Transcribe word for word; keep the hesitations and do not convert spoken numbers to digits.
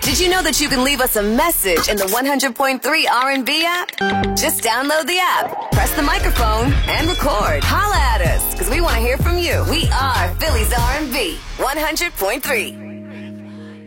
Did you know that you can leave us a message in the one hundred point three R and B app? Just download the app, press the microphone, and record. Holla at us, because we want to hear from you. We are Philly's R and B, one hundred point three.